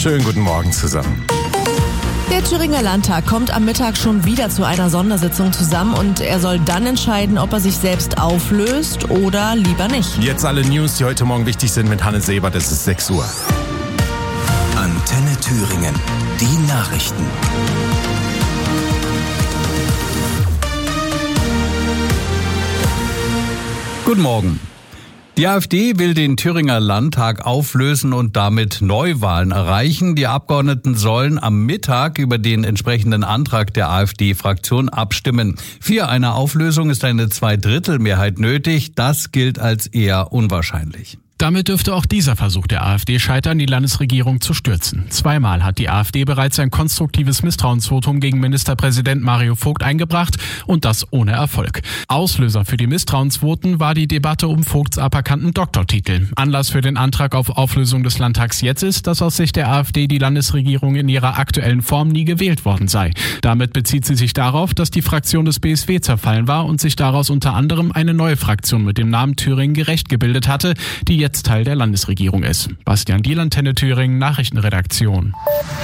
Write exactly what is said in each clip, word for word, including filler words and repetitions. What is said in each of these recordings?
Schönen guten Morgen zusammen. Der Thüringer Landtag kommt am Mittag schon wieder zu einer Sondersitzung zusammen und er soll dann entscheiden, ob er sich selbst auflöst oder lieber nicht. Jetzt alle News, die heute Morgen wichtig sind mit Hanne Sebert. Es ist sechs Uhr. Antenne Thüringen. Die Nachrichten. Guten Morgen. Die AfD will den Thüringer Landtag auflösen und damit Neuwahlen erreichen. Die Abgeordneten sollen am Mittag über den entsprechenden Antrag der AfD-Fraktion abstimmen. Für eine Auflösung ist eine Zweidrittelmehrheit nötig. Das gilt als eher unwahrscheinlich. Damit dürfte auch dieser Versuch der AfD scheitern, die Landesregierung zu stürzen. Zweimal hat die AfD bereits ein konstruktives Misstrauensvotum gegen Ministerpräsident Mario Vogt eingebracht und das ohne Erfolg. Auslöser für die Misstrauensvoten war die Debatte um Vogts aberkannten Doktortitel. Anlass für den Antrag auf Auflösung des Landtags jetzt ist, dass aus Sicht der AfD die Landesregierung in ihrer aktuellen Form nie gewählt worden sei. Damit bezieht sie sich darauf, dass die Fraktion des B S W zerfallen war und sich daraus unter anderem eine neue Fraktion mit dem Namen Thüringen gerecht gebildet hatte, die jetzt Teil der Landesregierung ist. Bastian Diel, Antenne Thüringen, Nachrichtenredaktion.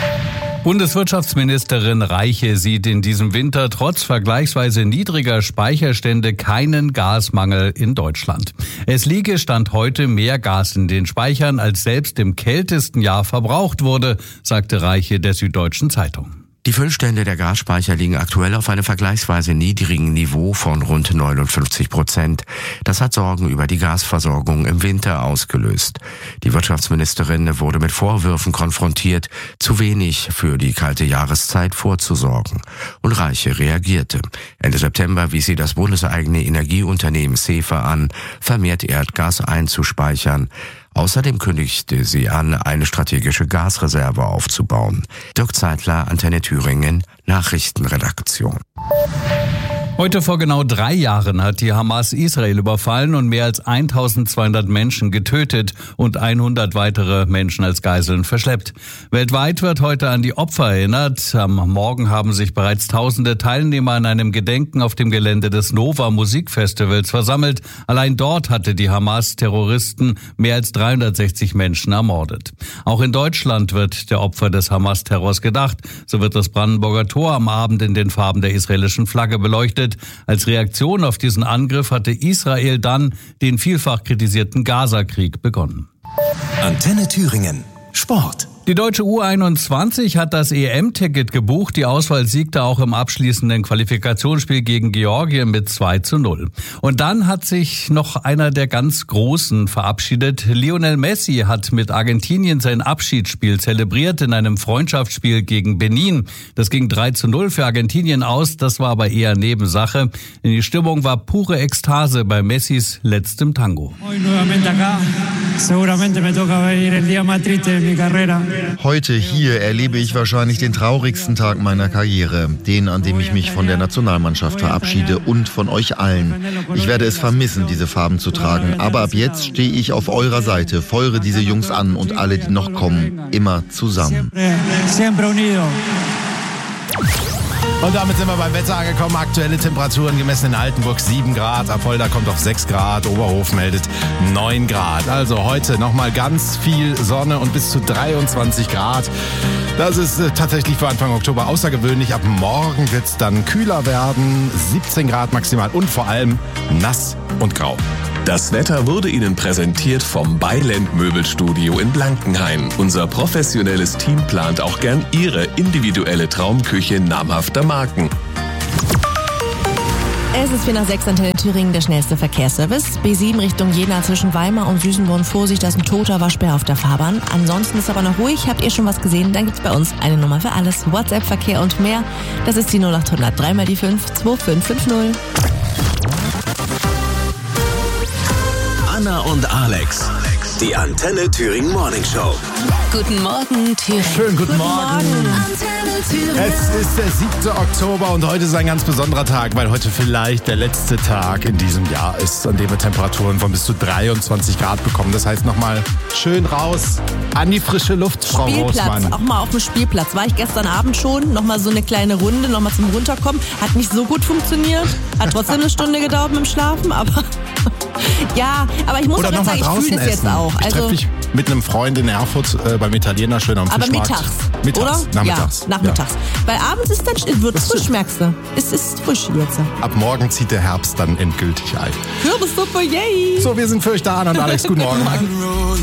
Bundeswirtschaftsministerin Reiche sieht in diesem Winter trotz vergleichsweise niedriger Speicherstände keinen Gasmangel in Deutschland. Es liege Stand heute mehr Gas in den Speichern, als selbst im kältesten Jahr verbraucht wurde, sagte Reiche der Süddeutschen Zeitung. Die Füllstände der Gasspeicher liegen aktuell auf einem vergleichsweise niedrigen Niveau von rund neunundfünfzig Prozent. Das hat Sorgen über die Gasversorgung im Winter ausgelöst. Die Wirtschaftsministerin wurde mit Vorwürfen konfrontiert, zu wenig für die kalte Jahreszeit vorzusorgen. Und Reiche reagierte. Ende September wies sie das bundeseigene Energieunternehmen SEFA an, vermehrt Erdgas einzuspeichern. Außerdem kündigte sie an, eine strategische Gasreserve aufzubauen. Dirk Zeitler, Antenne Thüringen, Nachrichtenredaktion. Heute vor genau drei Jahren hat die Hamas Israel überfallen und mehr als eintausendzweihundert Menschen getötet und hundert weitere Menschen als Geiseln verschleppt. Weltweit wird heute an die Opfer erinnert. Am Morgen haben sich bereits tausende Teilnehmer an einem Gedenken auf dem Gelände des Nova Musikfestivals versammelt. Allein dort hatte die Hamas-Terroristen mehr als dreihundertsechzig Menschen ermordet. Auch in Deutschland wird der Opfer des Hamas-Terrors gedacht. So wird das Brandenburger Tor am Abend in den Farben der israelischen Flagge beleuchtet. Als Reaktion auf diesen Angriff hatte Israel dann den vielfach kritisierten Gaza-Krieg begonnen. Antenne Thüringen. Sport. Die deutsche U einundzwanzig hat das E M-Ticket gebucht. Die Auswahl siegte auch im abschließenden Qualifikationsspiel gegen Georgien mit zwei zu null. Und dann hat sich noch einer der ganz Großen verabschiedet. Lionel Messi hat mit Argentinien sein Abschiedsspiel zelebriert in einem Freundschaftsspiel gegen Benin. Das ging drei zu null für Argentinien aus, das war aber eher Nebensache. Die Stimmung war pure Ekstase bei Messis letztem Tango. Heute hier erlebe ich wahrscheinlich den traurigsten Tag meiner Karriere, den, an dem ich mich von der Nationalmannschaft verabschiede und von euch allen. Ich werde es vermissen, diese Farben zu tragen, aber ab jetzt stehe ich auf eurer Seite, feuere diese Jungs an und alle, die noch kommen, immer zusammen. Und damit sind wir beim Wetter angekommen. Aktuelle Temperaturen gemessen in Altenburg sieben Grad. Apolda kommt auf sechs Grad. Oberhof meldet neun Grad. Also heute nochmal ganz viel Sonne und bis zu dreiundzwanzig Grad. Das ist äh, tatsächlich für Anfang Oktober außergewöhnlich. Ab morgen wird es dann kühler werden. siebzehn Grad maximal und vor allem nass und grau. Das Wetter wurde Ihnen präsentiert vom Beiland Möbelstudio in Blankenhain. Unser professionelles Team plant auch gern Ihre individuelle Traumküche namhafter Marken. Es ist vier nach sechs, Antenne Thüringen, der schnellste Verkehrsservice. B sieben Richtung Jena zwischen Weimar und Süßenborn. Vorsicht, da ist ein toter Waschbär auf der Fahrbahn. Ansonsten ist aber noch ruhig. Habt ihr schon was gesehen? Dann gibt's bei uns eine Nummer für alles. WhatsApp, Verkehr und mehr. Das ist die null acht hundert drei mal die fünf zwei fünf fünf null. Anna und Alex. Die Antenne Thüringen Morning Show. Guten Morgen, Thüringen. Schönen guten, guten Morgen. Morgen. Antenne Thüringen. Es ist der siebte Oktober und heute ist ein ganz besonderer Tag, weil heute vielleicht der letzte Tag in diesem Jahr ist, an dem wir Temperaturen von bis zu dreiundzwanzig Grad bekommen. Das heißt nochmal schön raus an die frische Luft, Frau Spielplatz, Roßmann. auch mal auf dem Spielplatz. War ich gestern Abend schon, nochmal so eine kleine Runde, nochmal zum Runterkommen. Hat nicht so gut funktioniert, hat trotzdem eine Stunde gedauert mit dem Schlafen, aber ja, aber ich muss Oder auch noch sagen, mal ich fühle draußen das jetzt essen. auch. Ich Also treffe mich mit einem Freund in Erfurt äh, beim Italiener schön am Aber Fischmarkt. mittags, Mittags, oder? nachmittags. Ja, nachmittags. Weil abends ist dann, wird frisch, merkst du. Es ist frisch jetzt. Ab morgen zieht der Herbst dann endgültig ein. Kürbissuppe, yay! So, wir sind für euch da, Anna und Alex. Guten Morgen.